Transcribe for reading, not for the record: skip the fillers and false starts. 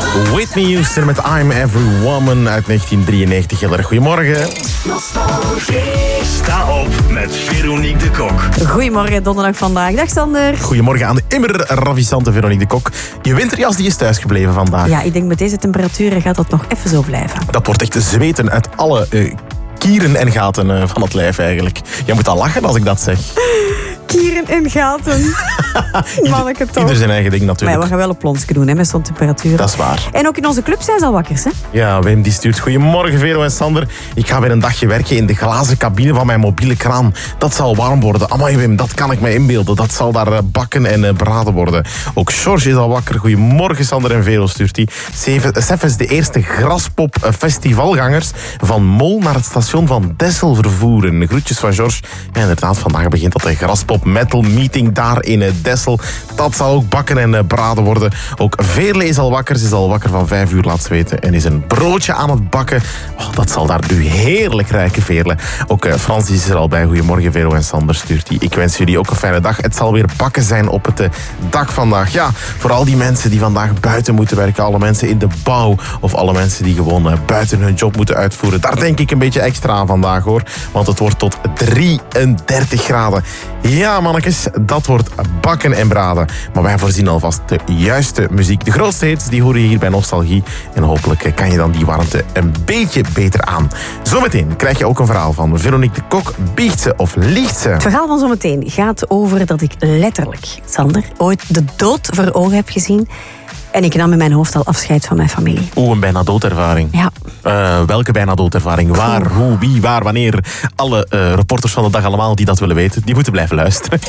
Whitney Houston met I'm Every Woman uit 1993. Heel erg goedemorgen. Sta op met Veronique de Kok. Goedemorgen, donderdag vandaag. Dag Sander. Goedemorgen aan de immer ravissante Veronique de Kok. Je winterjas die is thuisgebleven vandaag. Ja, ik denk met deze temperaturen gaat dat nog even zo blijven. Dat wordt echt zweten uit alle kieren en gaten van het lijf eigenlijk. Je moet al lachen als ik dat zeg. Kieren en gaten. Manneke toch. Ieder zijn eigen ding Maar natuurlijk. ja, we gaan wel een plonsje doen hè, met zo'n temperatuur. Dat is waar. En ook in onze club zijn ze al wakkers, hè? Ja, Wim die stuurt goedemorgen Vero en Sander. Ik ga weer een dagje werken in de glazen cabine van mijn mobiele kraan. Dat zal warm worden. Amai Wim, dat kan ik me inbeelden. Dat zal daar bakken en braden worden. Ook George is al wakker. Goedemorgen Sander en Vero stuurt hij. Sef is de eerste graspop festivalgangers van Mol naar het station van Dessel vervoeren. Groetjes van George. Ja, inderdaad, vandaag begint dat de graspop metal meeting daar in Dessel. Dat zal ook bakken en braden worden. Ook Veerle is al wakker. Ze is al wakker van 5 uur, laat ze weten. En is een broodje aan het bakken. Oh, dat zal daar nu heerlijk rijken, Veerle. Ook Frans is er al bij. Goedemorgen, Vero en Sander stuurt hij. Ik wens jullie ook een fijne dag. Het zal weer bakken zijn op het dak vandaag. Ja, voor al die mensen die vandaag buiten moeten werken. Alle mensen in de bouw. Of alle mensen die gewoon buiten hun job moeten uitvoeren. Daar denk ik een beetje extra aan vandaag, hoor. Want het wordt tot 33 graden. Ja, mannetjes, dat wordt bakken en braden. Maar wij voorzien alvast de juiste muziek. De grootste hits, die hoor je hier bij Nostalgie. En hopelijk kan je dan die warmte een beetje beter aan. Zometeen krijg je ook een verhaal van Veronique de Kok. Biegt ze of liegt ze? Het verhaal van zometeen gaat over dat ik letterlijk, Sander, ooit de dood voor ogen heb gezien. En ik nam in mijn hoofd al afscheid van mijn familie. Oeh, een bijna doodervaring. Ja. Welke bijna doodervaring? Waar, hoe, wie, waar, wanneer? Alle reporters van de dag allemaal die dat willen weten, die moeten blijven luisteren.